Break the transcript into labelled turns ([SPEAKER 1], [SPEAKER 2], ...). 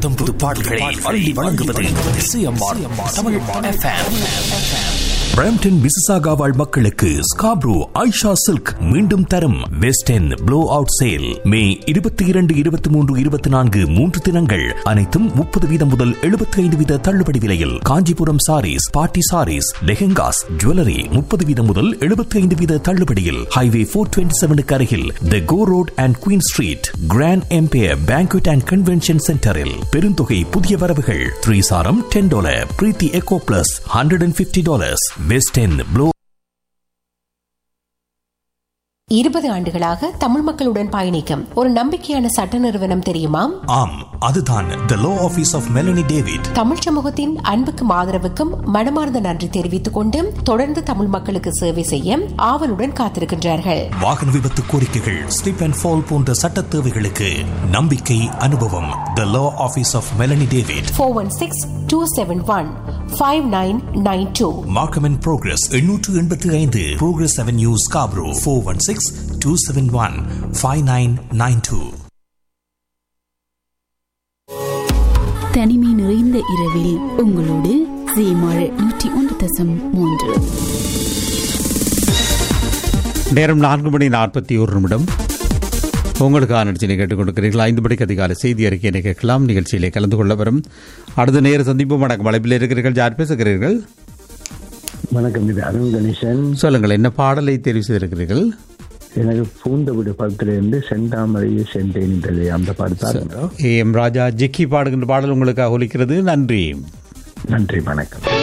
[SPEAKER 1] புத்தம் புது பாடல்களை அள்ளி வழங்குவது CMR Tamil FM. Brampton Mississauga வாழ் மக்களுக்கு ஸ்காப்ரோ ஐஷா சில்க் மீண்டும் தரும் west end flow out sale மே 22, 23, 24 3 தினங்கள் அனைத்தும் 30% முதல் 75% தள்ளுபடி விலையில். காஞ்சிபுரம் சாரீஸ், பார்ட்டி சாரீஸ், லெஹெங்காஸ், ஜுவல்லரி 30% முதல் 75% தள்ளுபடியில். ஹைவே 427 அருகில் தி கோ road and queen street grand empire banquet and convention சென்டரில் பெருந்தொகை புதிய வரவுகள். 3 சாரம் $10, பிரீத்தி echo plus $150. West end blue.
[SPEAKER 2] 20 ஆண்டுகளாக தமிழ் மக்களுடன் பயணிக்கும் ஒரு நம்பிக்கையான சட்ட நிறுவனம் தெரியுமா?
[SPEAKER 1] ஆம், அதுதான் தி லா office of Melanie David.
[SPEAKER 2] Tamil சமூகத்தின் அன்புக்கும் ஆதரவுக்கும் மனமார்ந்த நன்றி தெரிவித்துக் கொண்டு தொடர்ந்து தமிழ் மக்களுக்கு சேவை செய்ய ஆவலுடன் காத்திருக்கின்றார்கள்.
[SPEAKER 1] வாகன விபத்து கோரிக்கைகள், ஸ்லிப் அண்ட் ஃபால் போன்ற சட்ட தேவைகளுக்கு நம்பிக்கை, அனுபவம். தி லா office of Melanie David.
[SPEAKER 2] 416-271-5992.
[SPEAKER 1] Markham and progress 885 progress avenue Scarborough. 416-271-5992.
[SPEAKER 3] தனிமை நிறைந்த இரவில் உங்களோடு CMR 101.3.
[SPEAKER 4] நேரம் 4:41. உங்களுக்கான நிகழ்ச்சியை கேட்டுக்கொண்டிருக்கிறீர்கள். 5 மணிக்கு அதிகாலை செய்தி அறிக்கையை கேட்கலாம். நிகழ்ச்சியிலே கலந்து கொள்ள வரும் அடுத்த நேர சந்திப்பு. வணக்கம். அழைப்பில் இருக்கிறீர்கள். யார் பேசுகிறீர்கள்?
[SPEAKER 5] வணக்கம், இது அருண் கணேசன்.
[SPEAKER 4] சொல்லுங்கள், என்ன பாடலை தெரிவு செய்திருக்கிறீர்கள்?
[SPEAKER 5] எனக்கு பூந்த வீடு படத்திலிருந்து செந்தாமரையை சென்றேன் அந்த பாட்டு.
[SPEAKER 4] AM ராஜா ஜிக்கி பாடுகின்ற பாடல் உங்களுக்காக ஒலிக்கிறது. நன்றி.
[SPEAKER 5] நன்றி, வணக்கம்.